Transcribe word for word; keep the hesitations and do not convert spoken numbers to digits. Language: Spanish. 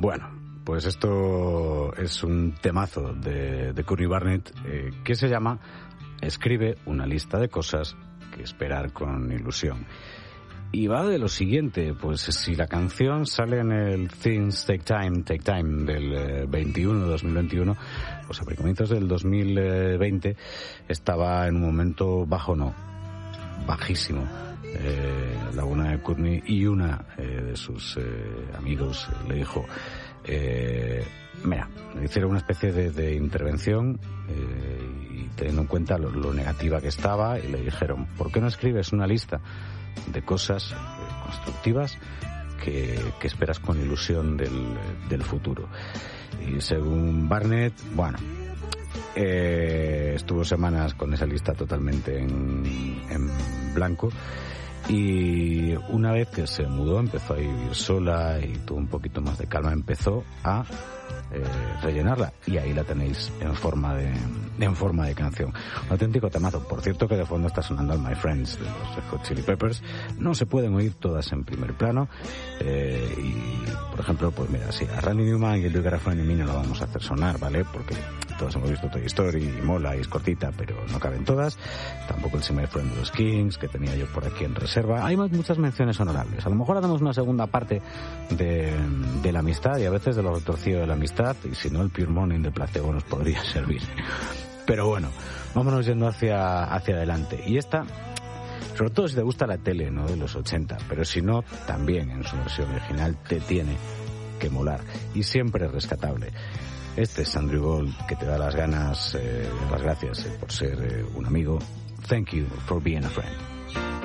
Bueno, pues esto es un temazo de, de Courtney Barnett eh, que se llama Escribe una lista de cosas que esperar con ilusión. Y va de lo siguiente, pues si la canción sale en el Things Take Time, Take Time del eh, veintiuno, dos mil veintiuno, pues a comienzos del dos mil veinte estaba en un momento bajo, no, bajísimo. Eh, la una de Courtney y una eh, de sus eh, amigos le dijo, eh, mira, le hicieron una especie de, de intervención eh, y teniendo en cuenta lo, lo negativa que estaba, y le dijeron, ¿por qué no escribes una lista de cosas eh, constructivas que, que esperas con ilusión del, del futuro? Y según Barnett, bueno, eh, estuvo semanas con esa lista totalmente en, en blanco, y una vez que se mudó, empezó a vivir sola y tuvo un poquito más de calma, empezó a eh, rellenarla, y ahí la tenéis en forma de en forma de canción. Un auténtico temazo. Por cierto, que de fondo está sonando My Friends de los Red Hot Chili Peppers. No se pueden oír todas en primer plano, eh, y por ejemplo, pues mira, sí, a Randy Newman y el Luke Garofalo y a mí no lo vamos a hacer sonar, ¿vale? Porque todos hemos visto Toy Story y mola y es cortita, pero no caben todas. Tampoco el See My Friend de los Kings, que tenía yo por aquí en reserva. Hay muchas menciones honorables. A lo mejor hacemos una segunda parte de, de la amistad, y a veces de lo retorcido de la amistad, y si no, el Pure Morning de Placebo nos podría servir. Pero bueno, vámonos yendo hacia, hacia adelante. Y esta, sobre todo si te gusta la tele, ¿no?, de los ochenta, pero si no, también en su versión original te tiene que molar. Y siempre es rescatable. Este es Andrew Gold, que te da las ganas, eh, las gracias eh, por ser eh, un amigo. Thank you for being a friend.